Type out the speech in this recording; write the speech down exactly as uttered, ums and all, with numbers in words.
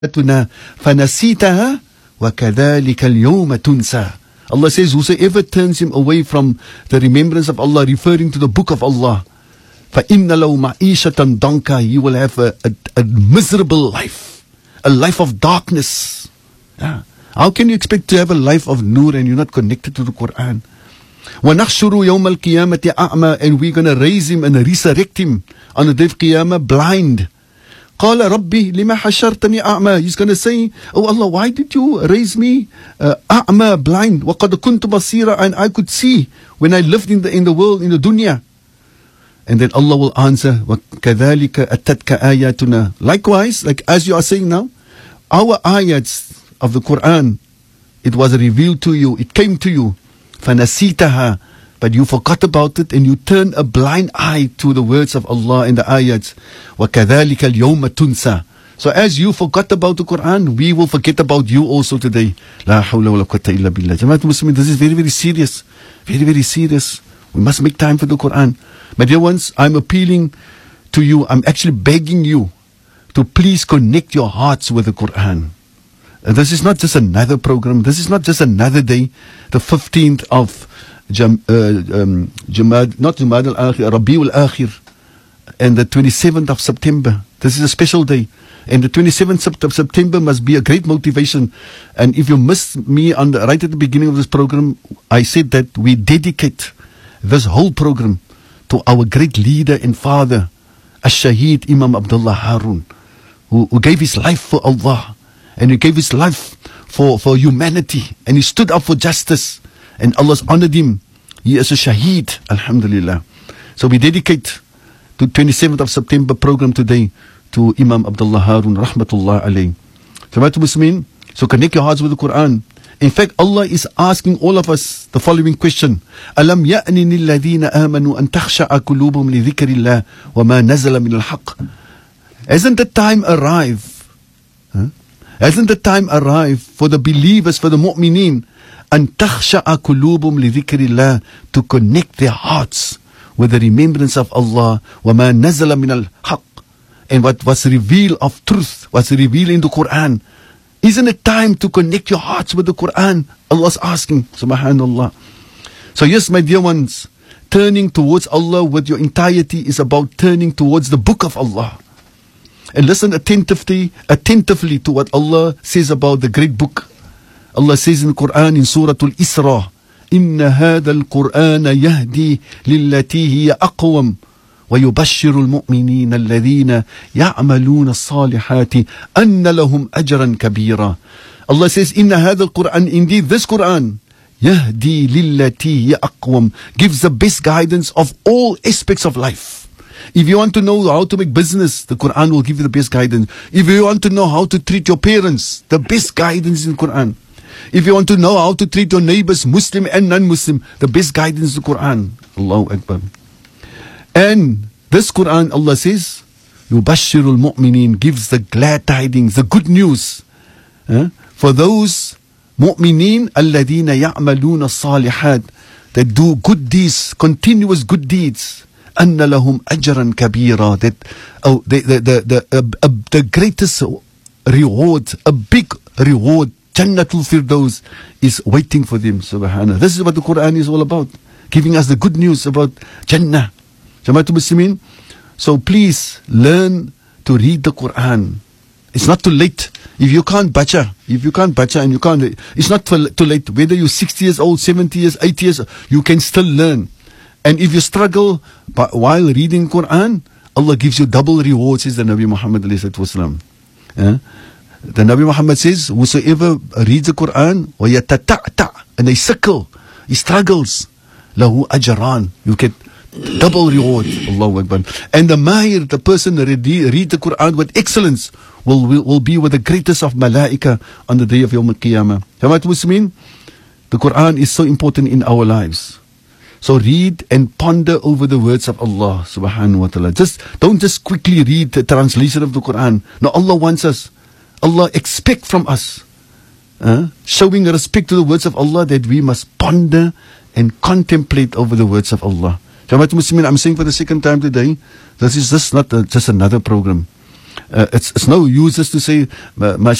آياتنا فنسيتها وكذلك اليوم تنسى. Allah says, whosoever turns him away from the remembrance of Allah, referring to the book of Allah, فَإِنَّ لَوْ مَعِيشَةً ضَنْكَ, he will have a, a, a miserable life, a life of darkness. Yeah. How can you expect to have a life of nur and you're not connected to the Quran? وَنَحْشُرُ يَوْمَ الْقِيَامَةِ أَعْمَى, and we're going to raise him and resurrect him on the day of Qiyamah blind. قال ربي لما حشرتني أعمى. He's going to say, oh Allah, why did you raise me uh, أعمى, blind? وقد كنت بصيرا, and I could see when I lived in the in the world, in the dunya. And then Allah will answer, وكذلك أتتك آياتنا. Likewise, like as you are saying now, our ayats of the Quran, it was revealed to you, it came to you, فنسيتها, but you forgot about it and you turned a blind eye to the words of Allah and the ayats. وَكَذَلِكَ الْيَوْمَ تُنْسَى. So as you forgot about the Quran, we will forget about you also today. La hawla wa la quwwata illa billah. Jamaat Muslimin, this is very, very serious. Very, very serious. We must make time for the Quran. My dear ones, I'm appealing to you. I'm actually begging you to please connect your hearts with the Quran. And this is not just another program. This is not just another day. The fifteenth of Jam, uh, um, Jamad, not Jamad al-Akhir, Rabi al-Akhir, and the twenty-seventh of September. This is a special day. And the twenty-seventh of September must be a great motivation. And if you missed me on the, right at the beginning of this program, I said that we dedicate this whole program to our great leader and father, Ash-Shaheed Imam Abdullah Harun, who, who gave his life for Allah, and he gave his life for, for humanity, and he stood up for justice. And Allah's honored him. He is a shaheed, alhamdulillah. So we dedicate the twenty-seventh of September program today to Imam Abdullah Harun, rahmatullah alayh. Jamaat Muslimin, so connect your hearts with the Quran. In fact, Allah is asking all of us the following question. Alam ya'nini alladhina amanu an takhsha'a qulubuhum li dhikrillah wa ma nazala min al-haqq. Hasn't the time arrived? Huh? Hasn't the time arrived for the believers, for the mu'mineen, أن تخشع قلوبهم لذكر الله, to connect their hearts with the remembrance of Allah, وما نزل من الحق, and what was revealed of truth, was revealed in the Quran. Isn't it time to connect your hearts with the Quran? Allah's asking, subhanallah. So yes, my dear ones, turning towards Allah with your entirety is about turning towards the book of Allah. And listen attentively, attentively to what Allah says about the great book. Allah says in the Quran in Surah Al-Isra, إِنَّ هَذَا الْقُرْآنَ يَهْدِي لِلَّتِي هِيَ أَقْوَمُ وَيُبَشِّرُ الْمُؤْمِنِينَ الَّذِينَ يَعْمَلُونَ الصَّالِحَاتِ أَنَّ لَهُمْ أَجْرًا كَبِيرًا. Allah says, إِنَّ هَذَا الْقُرْآنَ, indeed this Quran, يَهْدِي لِلَّتِي هِيَ أَقْوَمُ, gives the best guidance of all aspects of life. If you want to know how to make business, the Quran will give you the best guidance. If you want to know how to treat your parents, the best guidance is in the Quran. If you want to know how to treat your neighbors, Muslim and non-Muslim, the best guidance is the Quran. Allahu Akbar. And this Quran, Allah says, Yubashirul Mu'mineen, gives the glad tidings, the good news, eh, for those mu'mineen alladhina ya'maluna salihat, that do good deeds, continuous good deeds. Anna lahum ajran kabira, that oh, the the the the, uh, uh, the greatest reward, a big reward, Jannatul Firdaus, is waiting for them. Subhanallah. This is what the Quran is all about, giving us the good news about Jannah. Jamaatul Muslimin. So please learn to read the Quran. It's not too late. If you can't bacha, if you can't bacha and you can't, it's not too late. Whether you're sixty years old, seventy years, eighty years, you can still learn. And if you struggle while reading Quran, Allah gives you double reward, says the Nabi Muhammad alayhi wasallam. Eh? The Nabi Muhammad says, whosoever reads the Quran, وَيَتَتَعْتَعْ, and they sickle, he struggles, lahu ajran, you get double reward. Allahu Akbar. And the mahir, the person that read, read the Quran with excellence, will, will, will be with the greatest of malaika on the day of Yawm al-Qiyamah. Jamaat Muslimin, the Quran is so important in our lives. So read and ponder over the words of Allah subhanahu wa ta'ala. Just, don't just quickly read the translation of the Quran. No, Allah wants us, Allah expects from us, uh, showing respect to the words of Allah, that we must ponder and contemplate over the words of Allah. Jamaat Muslimin, I'm saying for the second time today, this is just not a, just another program. uh, it's, it's no use just to say, uh,